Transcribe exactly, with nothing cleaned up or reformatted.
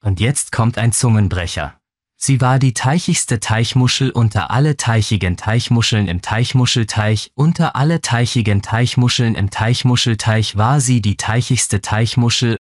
Und jetzt kommt ein Zungenbrecher. Sie war die teichigste Teichmuschel unter alle teichigen Teichmuscheln im Teichmuschelteich. Unter alle teichigen Teichmuscheln im Teichmuschelteich war sie die teichigste Teichmuschel